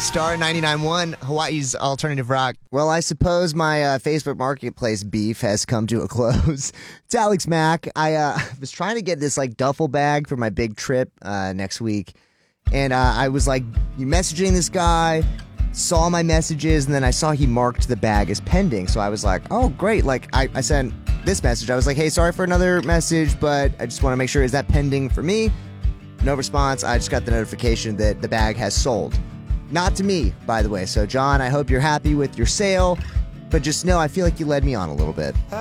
Star 99.1, Hawaii's alternative rock. Well, I suppose my Facebook Marketplace beef has come to a close. It's Alex Mack. I was trying to get this duffel bag for my big trip next week, and I was messaging this guy, saw my messages, and then I saw he marked the bag as pending. So I was like, oh, great. I sent this message. I was like, hey, sorry for another message, but I just want to make sure, is that pending for me? No response. I just got the notification that the bag has sold. Not to me, by the way. So, John, I hope you're happy with your sale, but just know I feel like you led me on a little bit.